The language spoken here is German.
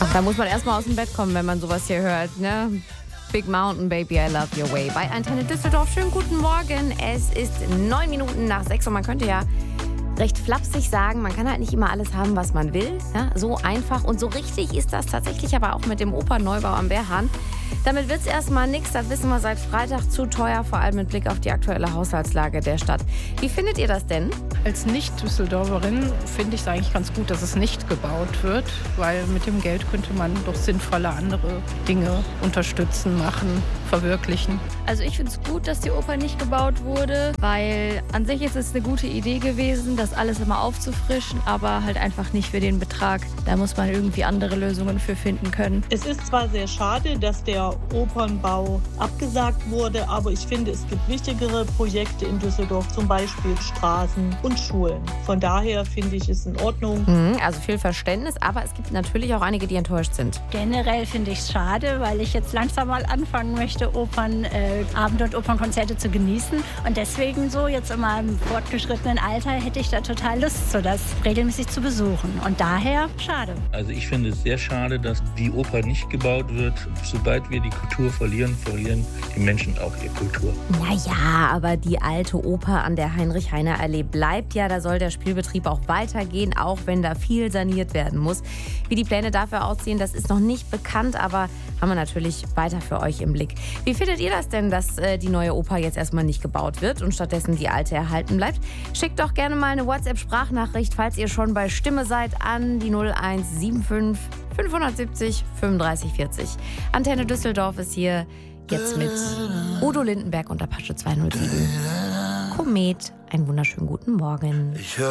Ach, da muss man erstmal aus dem Bett kommen, wenn man sowas hier hört, ne? Big Mountain, Baby, I love your way. Bei Antenne Düsseldorf, schönen guten Morgen. Es ist 9 Minuten nach 6 und man könnte ja recht flapsig sagen, man kann halt nicht immer alles haben, was man will. Ja, so einfach und so richtig ist das tatsächlich aber auch mit dem Opernneubau am Wehrhahn. Damit wird es erstmal nichts, das wissen wir seit Freitag, zu teuer, vor allem mit Blick auf die aktuelle Haushaltslage der Stadt. Wie findet ihr das denn? Als Nicht-Düsseldorferin finde ich es eigentlich ganz gut, dass es nicht gebaut wird, weil mit dem Geld könnte man doch sinnvolle andere Dinge unterstützen, machen, verwirklichen. Also ich finde es gut, dass die Oper nicht gebaut wurde, weil an sich ist es eine gute Idee gewesen, das alles immer aufzufrischen, aber halt einfach nicht für den Betrag. Da muss man irgendwie andere Lösungen für finden können. Es ist zwar sehr schade, dass der Opernbau abgesagt wurde, aber ich finde, es gibt wichtigere Projekte in Düsseldorf, zum Beispiel Straßen und Schulen. Von daher finde ich es in Ordnung. Also viel Verständnis, aber es gibt natürlich auch einige, die enttäuscht sind. Generell finde ich es schade, weil ich jetzt langsam mal anfangen möchte, Opernabende und Opernkonzerte zu genießen. Und deswegen so jetzt in meinem fortgeschrittenen Alter hätte ich da total Lust, so das regelmäßig zu besuchen. Und daher schade. Also ich finde es sehr schade, dass die Oper nicht gebaut wird. Sobald wir die Kultur verlieren die Menschen auch ihre Kultur. Naja, aber die alte Oper an der Heinrich-Heine-Allee bleibt ja. Da soll der Spielbetrieb auch weitergehen, auch wenn da viel saniert werden muss. Wie die Pläne dafür aussehen, das ist noch nicht bekannt, aber haben wir natürlich weiter für euch im Blick. Wie findet ihr das denn, dass die neue Oper jetzt erstmal nicht gebaut wird und stattdessen die alte erhalten bleibt? Schickt doch gerne mal eine WhatsApp-Sprachnachricht, falls ihr schon bei Stimme seid, an die 0175 570 35 40. Antenne Düsseldorf ist hier jetzt mit Udo Lindenberg und Apache 207. Komet, einen wunderschönen guten Morgen.